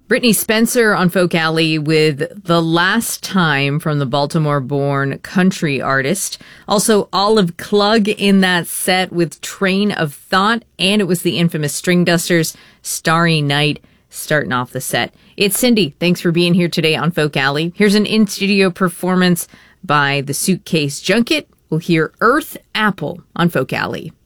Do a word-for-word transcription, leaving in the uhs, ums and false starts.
Brittany Spencer on Folk Alley with The Last Time from the Baltimore-born country artist. Also, Olive Klug in that set with Train of Thought, and it was the infamous String Dusters, Starry Night, starting off the set. It's Cindy. Thanks for being here today on Folk Alley. Here's an in-studio performance by the Suitcase Junket. We'll hear Earth Apple on Folk Alley.